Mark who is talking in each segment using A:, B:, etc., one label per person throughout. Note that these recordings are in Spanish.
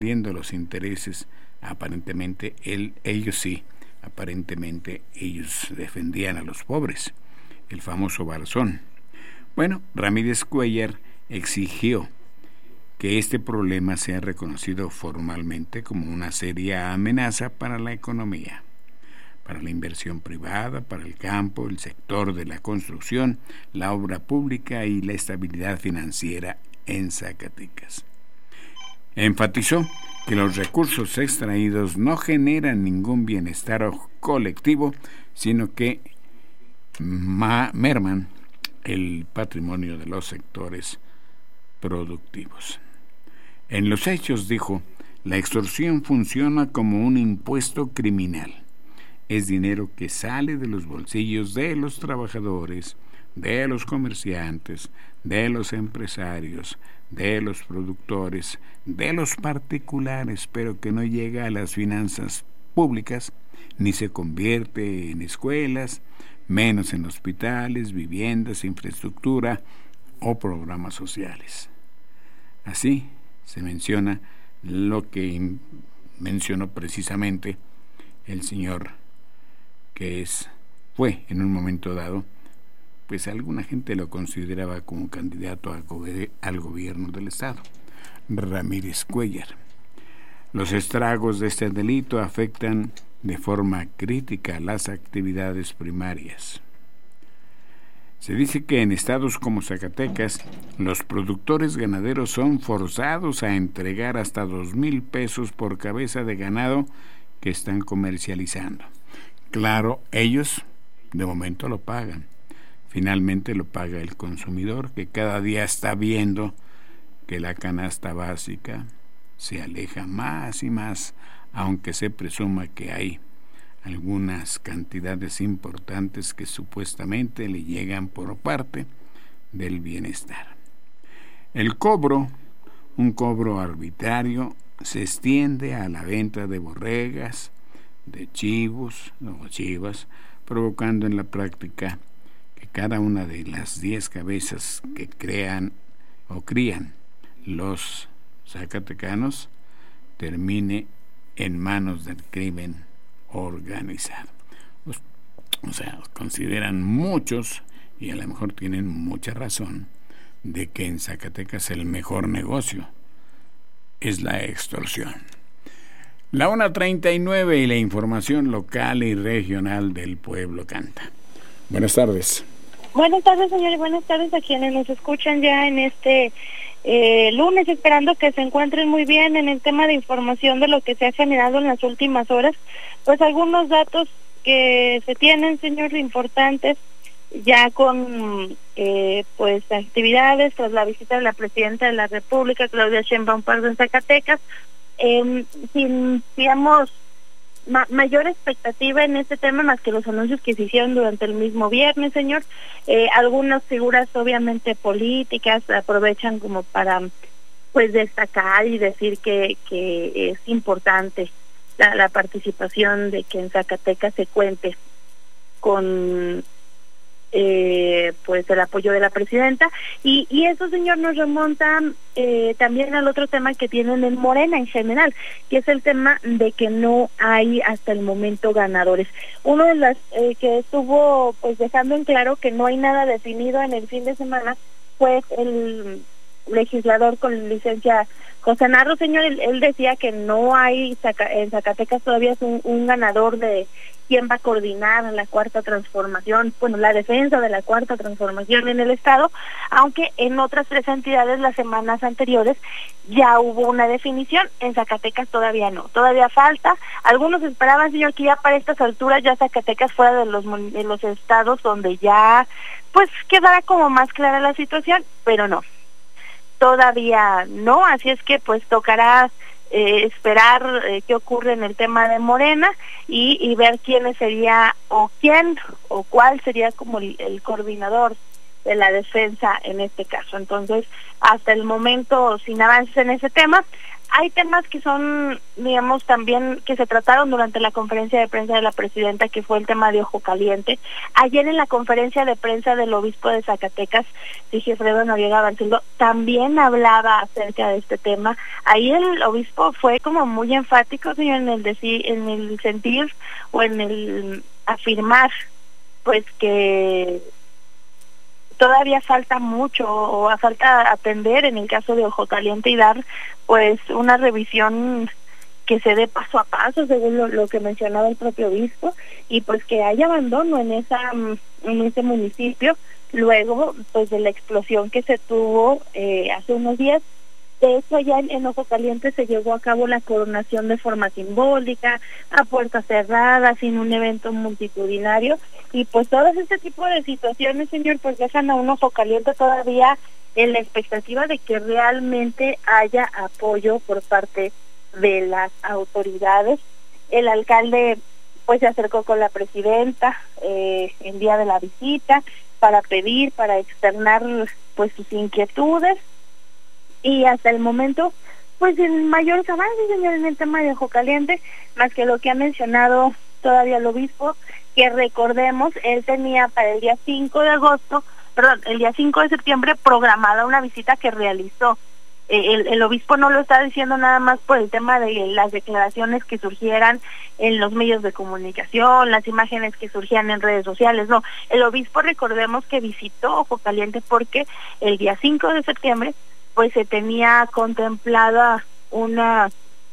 A: viendo los intereses, aparentemente ellos defendían a los pobres, el famoso Barzón. Bueno, Ramírez Cuéllar exigió que este problema sea reconocido formalmente como una seria amenaza para la economía, para la inversión privada, para el campo, el sector de la construcción, la obra pública y la estabilidad financiera en Zacatecas. Enfatizó que los recursos extraídos no generan ningún bienestar colectivo, sino que merman el patrimonio de los sectores productivos. En los hechos, dijo, la extorsión funciona como un impuesto criminal. Es dinero que sale de los bolsillos de los trabajadores, de los comerciantes, de los empresarios, de los productores, de los particulares, pero que no llega a las finanzas públicas, ni se convierte en escuelas, menos en hospitales, viviendas, infraestructura o programas sociales. Así se menciona lo que mencionó precisamente el señor que fue en un momento dado, pues alguna gente lo consideraba como candidato al gobierno del estado, Ramírez Cuéllar. Los estragos de este delito afectan de forma crítica las actividades primarias. Se dice que en estados como Zacatecas, los productores ganaderos son forzados a entregar hasta 2,000 pesos por cabeza de ganado que están comercializando. Claro, ellos de momento lo pagan. Finalmente lo paga el consumidor, que cada día está viendo que la canasta básica se aleja más y más, aunque se presuma que hay algunas cantidades importantes que supuestamente le llegan por parte del bienestar. El cobro, un cobro arbitrario, se extiende a la venta de borregas, de chivos o chivas, provocando en la práctica que cada una de las 10 cabezas que crían los zacatecanos termine en manos del crimen organizado. O sea, consideran muchos, y a lo mejor tienen mucha razón, de que en Zacatecas el mejor negocio es la extorsión. La 1:39 y la información local y regional del pueblo canta. Buenas tardes.
B: Buenas tardes, señores, buenas tardes a quienes nos escuchan ya en este lunes, esperando que se encuentren muy bien en el tema de información de lo que se ha generado en las últimas horas. Pues algunos datos que se tienen, señor, importantes, ya con pues actividades tras la visita de la presidenta de la República, Claudia Sheinbaum Pardo, en Zacatecas, sin, digamos, mayor expectativa en este tema más que los anuncios que se hicieron durante el mismo viernes, señor. Algunas figuras obviamente políticas aprovechan como para pues destacar y decir que es importante la participación de que en Zacatecas se cuente con pues el apoyo de la presidenta, y eso, señor, nos remonta también al otro tema que tienen en Morena en general, que es el tema de que no hay hasta el momento ganadores. Uno de las que estuvo pues dejando en claro que no hay nada definido en el fin de semana fue el legislador con licencia José Narro, señor. Él decía que no hay en Zacatecas todavía es un ganador de quién va a coordinar la cuarta transformación, bueno, la defensa de la cuarta transformación en el estado, aunque en otras 3 entidades las semanas anteriores ya hubo una definición. En Zacatecas todavía no, todavía falta. Algunos esperaban, señor, que ya para estas alturas ya Zacatecas fuera de los estados donde ya pues quedara como más clara la situación, pero no, todavía no, así es que pues tocará esperar qué ocurre en el tema de Morena y ver quién sería o quién o cuál sería como el coordinador de la defensa en este caso. Entonces, hasta el momento, sin avances en ese tema. Hay temas que son, digamos, también que se trataron durante la conferencia de prensa de la presidenta, que fue el tema de Ojo Caliente. Ayer en la conferencia de prensa del obispo de Zacatecas, Sigifredo Noriega Bancildo, también hablaba acerca de este tema. Ahí el obispo fue como muy enfático, señor, en el sentir o en el afirmar, pues que todavía falta mucho o falta atender en el caso de Ojo Caliente y dar pues una revisión que se dé paso a paso según lo que mencionaba el propio obispo, y pues que haya abandono en ese municipio luego pues de la explosión que se tuvo hace unos días. De hecho, allá en Ojo Caliente se llevó a cabo la coronación de forma simbólica, a puertas cerradas, sin un evento multitudinario, y pues todo este tipo de situaciones, señor, pues dejan a un Ojo Caliente todavía en la expectativa de que realmente haya apoyo por parte de las autoridades. El alcalde pues se acercó con la presidenta en día de la visita para pedir, para externar pues sus inquietudes, y hasta el momento pues en mayores avances, señor, en el tema de Ojo Caliente, más que lo que ha mencionado todavía el obispo, que recordemos, él tenía para el día 5 de septiembre programada una visita que realizó. El obispo no lo está diciendo nada más por el tema de las declaraciones que surgieran en los medios de comunicación, las imágenes que surgían en redes sociales, no. El obispo, recordemos que visitó Ojo Caliente porque el día 5 de septiembre pues se tenía contemplada una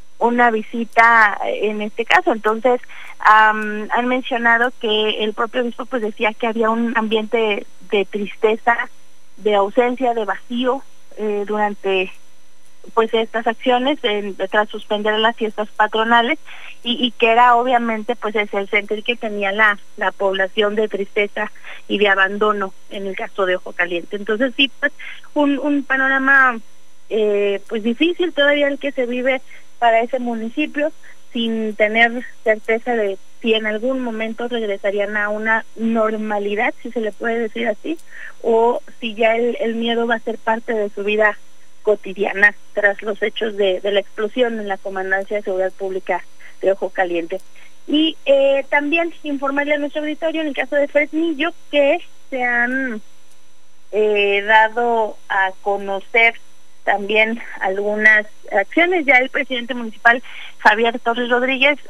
B: visita en este caso. Entonces han mencionado que el propio obispo pues decía que había un ambiente de tristeza, de ausencia, de vacío durante pues estas acciones tras suspender las fiestas patronales, y que era obviamente pues es el sentir que tenía la población de tristeza y de abandono en el caso de Ojo Caliente. Entonces sí, pues un panorama pues difícil todavía el que se vive para ese municipio, sin tener certeza de si en algún momento regresarían a una normalidad, si se le puede decir así, o si ya el miedo va a ser parte de su vida cotidiana tras los hechos de la explosión en la Comandancia de Seguridad Pública de Ojo Caliente. Y también informarle a nuestro auditorio en el caso de Fresnillo que se han dado a conocer también algunas acciones. Ya el presidente municipal Javier Torres Rodríguez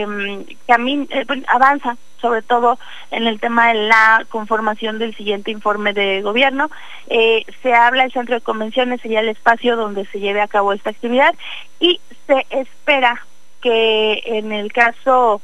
B: avanza sobre todo en el tema de la conformación del siguiente informe de gobierno. Se habla, el centro de convenciones sería el espacio donde se lleve a cabo esta actividad, y se espera que en el caso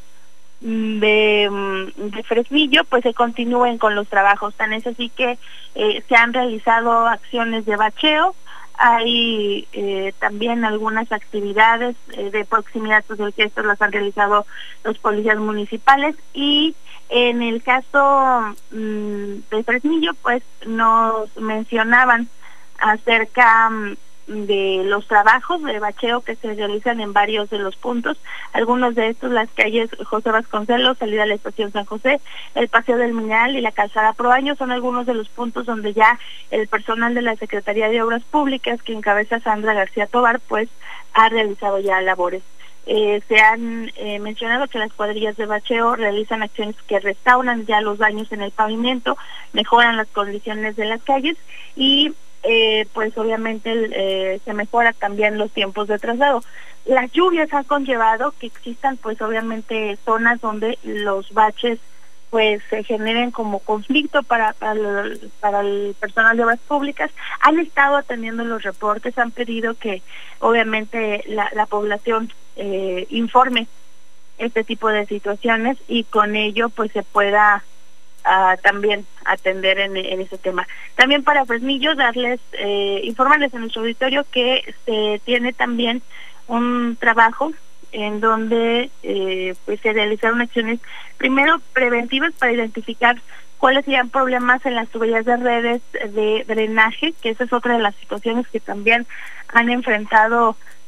B: de Fresnillo pues se continúen con los trabajos. Tan es así que se han realizado acciones de bacheo. Hay también algunas actividades de proximidad social que estos las han realizado los policías municipales, y en el caso de Fresnillo pues nos mencionaban acerca de los trabajos de bacheo que se realizan en varios de los puntos. Algunos de estos, las calles José Vasconcelos, salida a la estación San José, el Paseo del Mineral y la calzada Proaño, son algunos de los puntos donde ya el personal de la Secretaría de Obras Públicas, que encabeza Sandra García Tobar, pues ha realizado ya labores. Se han mencionado que las cuadrillas de bacheo realizan acciones que restauran ya los daños en el pavimento, mejoran las condiciones de las calles, y pues obviamente se mejora también los tiempos de traslado. Las lluvias han conllevado que existan pues obviamente zonas donde los baches pues se generen como conflicto para el personal de obras públicas. Han estado atendiendo los reportes, han pedido que obviamente la población informe este tipo de situaciones, y con ello pues se pueda también atender en ese tema. También para Fresnillo informarles a nuestro auditorio que se tiene también un trabajo en donde pues se realizaron acciones primero preventivas para identificar cuáles serían problemas en las tuberías de redes de drenaje, que esa es otra de las situaciones que también han enfrentado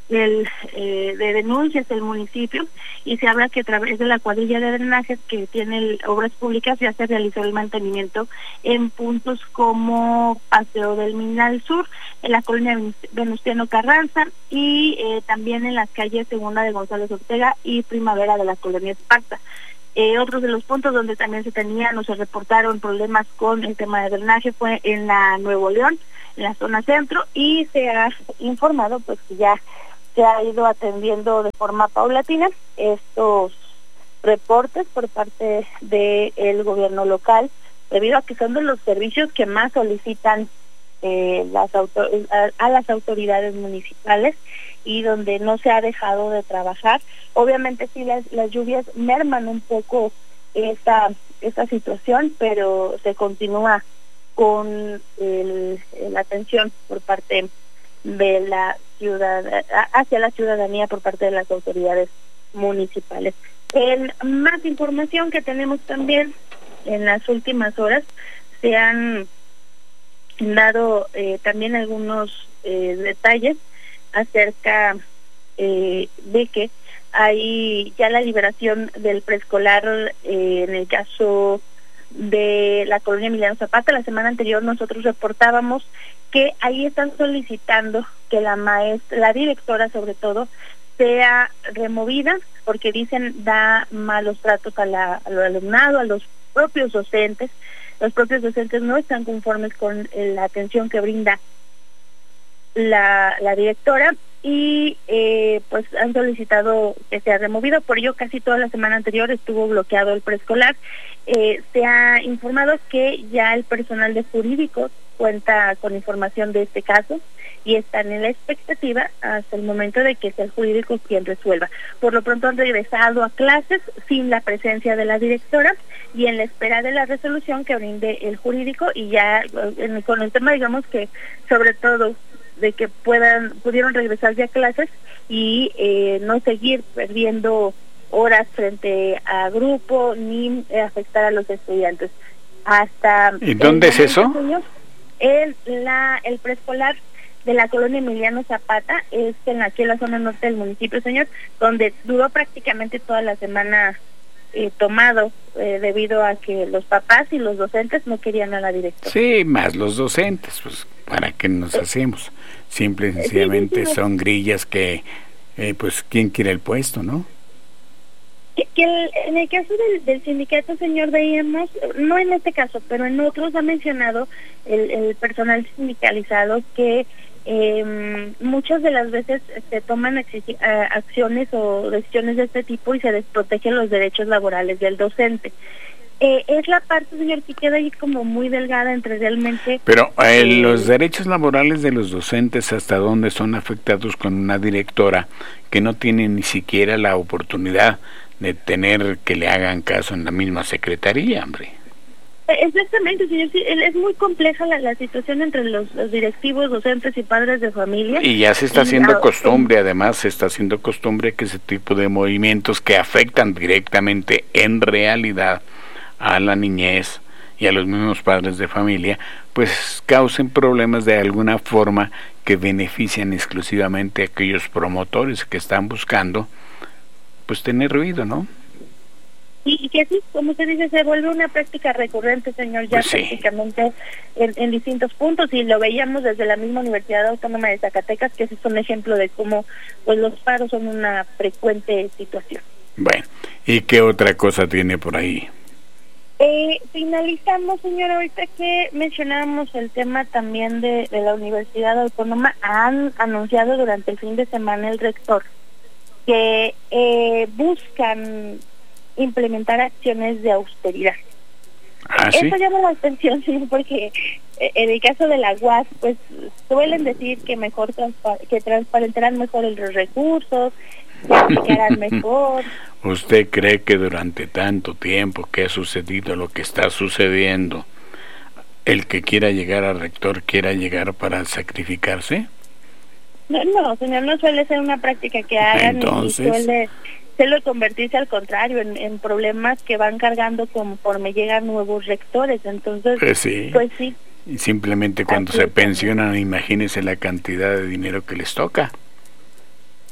B: de denuncias del municipio, y se habla que a través de la cuadrilla de drenajes que tiene Obras Públicas ya se realizó el mantenimiento en puntos como Paseo del Mineral Sur, en la colonia Venustiano Carranza, y también en las calles Segunda de González Ortega y Primavera de la colonia Esparta. Otros de los puntos donde también se tenían o se reportaron problemas con el tema de drenaje fue en la Nuevo León, en la zona centro, y se ha informado pues que ya se ha ido atendiendo de forma paulatina estos reportes por parte del gobierno local, debido a que son de los servicios que más solicitan a las autoridades municipales y donde no se ha dejado de trabajar. Obviamente sí las lluvias merman un poco esta situación, pero se continúa con la atención por parte de la hacia la ciudadanía por parte de las autoridades municipales. En más información que tenemos también en las últimas horas, se han dado también algunos detalles acerca de que hay ya la liberación del preescolar en el caso de la colonia Emiliano Zapata. La semana anterior nosotros reportábamos que ahí están solicitando que la directora sobre todo, sea removida porque dicen da malos tratos al alumnado, a los propios docentes. Los propios docentes no están conformes con la atención que brinda la directora y pues han solicitado que sea removido. Por ello casi toda la semana anterior estuvo bloqueado el preescolar. Se ha informado que ya el personal de jurídicos cuenta con información de este caso y están en la expectativa hasta el momento de que sea el jurídico quien resuelva. Por lo pronto han regresado a clases sin la presencia de la directora y en la espera de la resolución que brinde el jurídico, y ya con el tema, digamos que sobre todo de que pudieron regresar ya a clases y no seguir perdiendo horas frente a grupo ni afectar a los estudiantes.
A: ¿Y dónde es eso?
B: En el preescolar de la colonia Emiliano Zapata, es aquí en la zona norte del municipio, señor, donde duró prácticamente toda la semana tomado debido a que los papás y los docentes no querían a la directora.
A: Sí, más los docentes, pues ¿para qué nos hacemos? Simple y sencillamente son grillas que, pues, ¿quién quiere el puesto, no?
B: En el caso del sindicato, señor, veíamos, no en este caso, pero en otros ha mencionado el personal sindicalizado que muchas de las veces se toman acciones o decisiones de este tipo y se desprotegen los derechos laborales del docente. Es la parte, señor, que queda ahí como muy delgada entre realmente...
A: Pero los derechos laborales de los docentes, ¿hasta dónde son afectados con una directora que no tiene ni siquiera la oportunidad de tener que le hagan caso en la misma secretaría, hombre?
B: Exactamente, señor. Sí, es muy compleja la situación entre los directivos, docentes y padres de familia.
A: Y ya se está haciendo costumbre, además se está haciendo costumbre que ese tipo de movimientos que afectan directamente en realidad a la niñez y a los mismos padres de familia, pues causen problemas de alguna forma que benefician exclusivamente a aquellos promotores que están buscando pues tener ruido, ¿no?
B: Y que así, como usted dice, se vuelve una práctica recurrente, señor, ya pues sí, prácticamente en distintos puntos, y lo veíamos desde la misma Universidad Autónoma de Zacatecas, que ese es un ejemplo de cómo pues los paros son una frecuente situación.
A: Bueno, ¿y qué otra cosa tiene por ahí?
B: Finalizamos, señor, ahorita que mencionábamos el tema también de la Universidad Autónoma, han anunciado durante el fin de semana el rector que buscan implementar acciones de austeridad.
A: ¿Sí?
B: Eso llama la atención, señor, porque en el caso de la UAS, pues suelen decir que mejor que transparentarán mejor los recursos, que aplicarán mejor.
A: ¿Usted cree que durante tanto tiempo que ha sucedido lo que está sucediendo, el que quiera llegar a rector quiera llegar para sacrificarse?
B: No, señor, no suele ser una práctica que hagan.
A: Entonces,
B: y suele convertirse al contrario en problemas que van cargando conforme llegan nuevos rectores. Entonces, pues sí.
A: Y simplemente cuando se pensionan, imagínese la cantidad de dinero que les toca.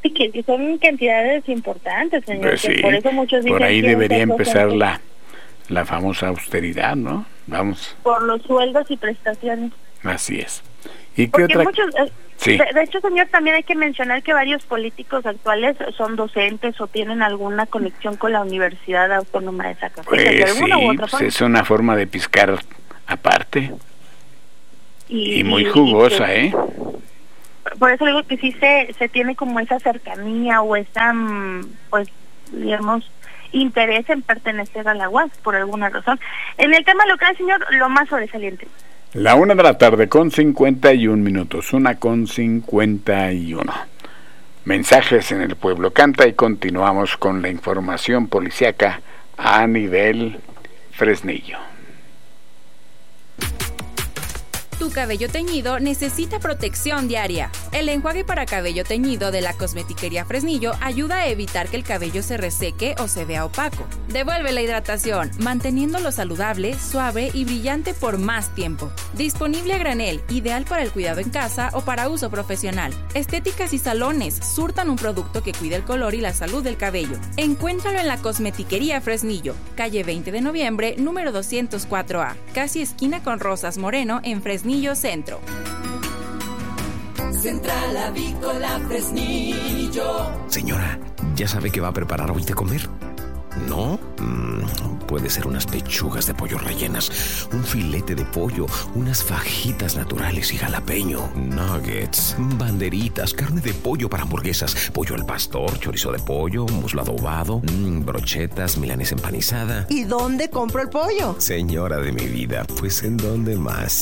B: Sí, que son cantidades importantes, señor.
A: Pues sí,
B: por eso muchos dicen
A: por ahí
B: que
A: debería
B: es
A: empezar
B: docente.
A: la famosa austeridad, ¿no? Vamos,
B: Por los sueldos y prestaciones.
A: así es. ¿Y qué
B: Porque
A: otra?
B: muchos,
A: Sí.
B: de hecho, señor, también hay que mencionar que varios políticos actuales son docentes o tienen alguna conexión con la Universidad Autónoma de Zacatecas, de
A: Pues
B: alguna
A: sí,
B: u otra
A: pues
B: forma.
A: es una forma de piscar aparte y muy
B: y
A: jugosa,
B: que-
A: ¿eh?
B: Por eso digo que sí se tiene como esa cercanía o esa, pues, digamos, interés en pertenecer a la UAS por alguna razón. En el tema local, señor, lo más sobresaliente.
A: La 1 de la tarde con 51 minutos, 1:51. Mensajes en el Pueblo Canta y continuamos con la información policiaca a nivel Fresnillo.
C: Tu cabello teñido necesita protección diaria. El enjuague para cabello teñido de la Cosmetiquería Fresnillo ayuda a evitar que el cabello se reseque o se vea opaco. Devuelve la hidratación, manteniéndolo saludable, suave y brillante por más tiempo. Disponible a granel, ideal para el cuidado en casa o para uso profesional. Estéticas y salones surtan un producto que cuida el color y la salud del cabello. Encuéntralo en la Cosmetiquería Fresnillo, calle 20 de noviembre, número 204A, casi esquina con Rosas Moreno en Fresnillo Centro.
D: Central Avícola Fresnillo.
E: Señora, ¿ya sabe qué va a preparar hoy de comer? ¿No? Puede ser unas pechugas de pollo rellenas, un filete de pollo, unas fajitas naturales y jalapeño, nuggets, banderitas, carne de pollo para hamburguesas, pollo al pastor, chorizo de pollo, muslo adobado, brochetas, milanesa empanizada.
F: ¿Y dónde compro el pollo?
E: Señora de mi vida, pues ¿en dónde más?